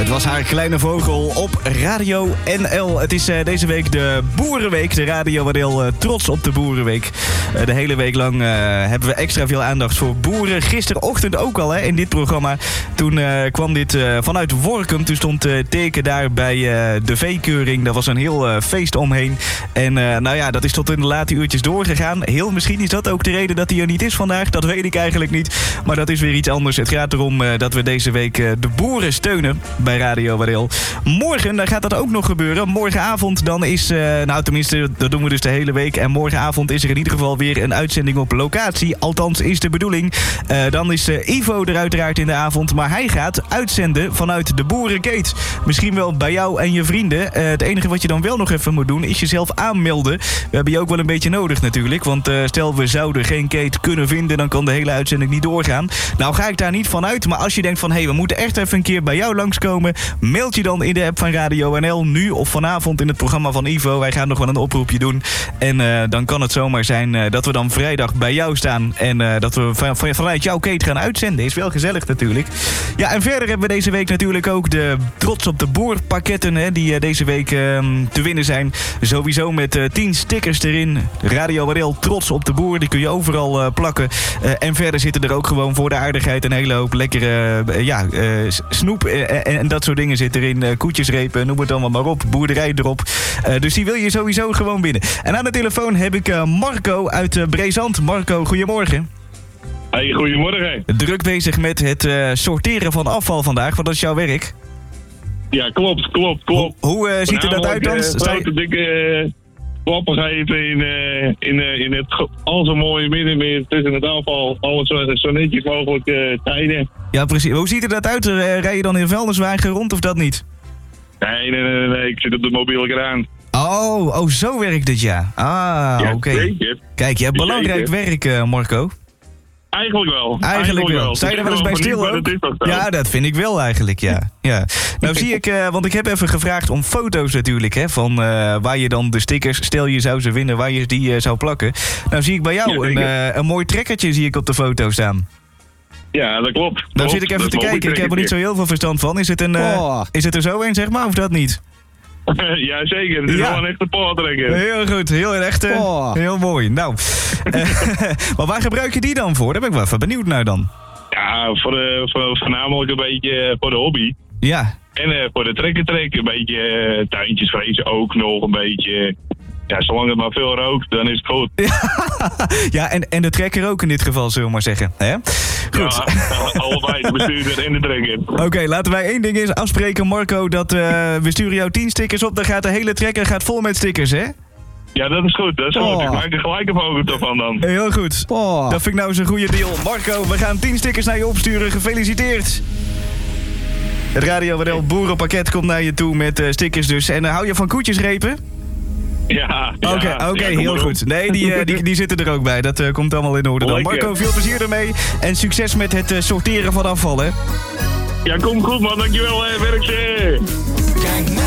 Het was haar kleine vogel op Radio NL. Het is deze week de Boerenweek. De Radio wordt heel trots op de Boerenweek. De hele week lang hebben we extra veel aandacht voor boeren. Gisterochtend ook al in dit programma. Toen kwam dit vanuit Workum. Toen stond Teke daar bij de veekeuring. Daar was een heel feest omheen. En nou ja, dat is tot in de late uurtjes doorgegaan. Heel misschien is dat ook de reden dat hij er niet is vandaag. Dat weet ik eigenlijk niet. Maar dat is weer iets anders. Het gaat erom dat we deze week de boeren steunen bij Radio Wadeel. Morgen gaat dat ook nog gebeuren. Morgenavond dan is, nou tenminste, dat doen we dus de hele week. En morgenavond is er in ieder geval weer een uitzending op locatie. Althans is de bedoeling. Dan is Ivo er uiteraard in de avond. Maar hij gaat uitzenden vanuit de Boerengate. Misschien wel bij jou en je vrienden. Het enige wat je dan wel nog even moet doen is jezelf aanmelden. We hebben je ook wel een beetje nodig natuurlijk. Want stel we zouden geen Kate kunnen vinden, dan kan de hele uitzending niet doorgaan. Nou ga ik daar niet van uit. Maar als je denkt van we moeten echt even een keer bij jou langskomen, meld je dan in de app van Radio NL nu of vanavond in het programma van Ivo. Wij gaan nog wel een oproepje doen. En dan kan het zomaar zijn dat we dan vrijdag bij jou staan. En dat we vanuit jouw Kate gaan uitzenden. Is wel gezellig natuurlijk. Ja, en verder hebben we deze week natuurlijk ook de Trots op de Boer pakketten die deze week te winnen zijn. Sowieso met 10 stickers erin. Radio Wadeel Trots op de Boer. Die kun je overal plakken. En verder zitten er ook gewoon voor de aardigheid een hele hoop lekkere snoep en dat soort dingen zit erin. Koetjesrepen, noem het allemaal maar op. Boerderij erop. Dus die wil je sowieso gewoon winnen. En aan de telefoon heb ik Marco uit Brezant. Marco, goedemorgen. Hey, goedemorgen. Druk bezig met het sorteren van afval vandaag, want dat is jouw werk. Ja, klopt. Hoe ziet er dat uit dan? Grote dikke klappen geven in het al zo mooie middenmeer tussen het afval. Alles zo netjes mogelijk tijden. Ja, precies. Hoe ziet er dat uit? Rij je dan in vuilniswagen rond of dat niet? Nee. Ik zit op de mobiele kraan. Oh, zo werkt het, ja. Ja, oké. Zeker. Kijk, je hebt belangrijk werk, Marco. Eigenlijk wel. Sta je er wel eens bij stil ook? Ja, dat vind ik wel eigenlijk, ja. Nou zie ik, want ik heb even gevraagd om foto's natuurlijk, van waar je dan de stickers, stel je zou ze winnen, waar je die zou plakken. Nou zie ik bij jou een mooi trekkertje zie ik op de foto staan. Ja, dat klopt. Nou zit ik even te kijken, ik heb er niet zo heel veel verstand van. Is het er zo een, zeg maar, of dat niet? Ja, zeker. Het is wel een echte paardtrekker. Heel goed, heel erg. Heel mooi. Nou, maar waar gebruik je die dan voor? Daar ben ik wel even benieuwd naar dan. Ja, voornamelijk een beetje voor de hobby. Ja. En voor de trekker een beetje tuintjes vrezen ook nog een beetje. Ja, zolang het maar veel rookt, dan is het goed. Ja, en de trekker ook in dit geval, zullen we maar zeggen. Hè? Goed. Ja, allebei, de bestuurder en de trekker. Oké, laten wij één ding eens afspreken, Marco. Dat we sturen jou 10 stickers op. Dan gaat de hele trekker vol met stickers, hè? Ja, dat is goed. Ik maak er gelijk een foto van dan. Heel goed. Dat vind ik nou eens een goede deal. Marco, we gaan 10 stickers naar je opsturen. Gefeliciteerd. Het Radio Wadeel Boerenpakket komt naar je toe met stickers dus. En hou je van koetjesrepen? Ja. Oké, heel goed. Nee, die zitten er ook bij. Dat komt allemaal in orde dan. Marco, veel plezier ermee. En succes met het sorteren van afval, hè? Ja, kom goed man. Dankjewel, werk.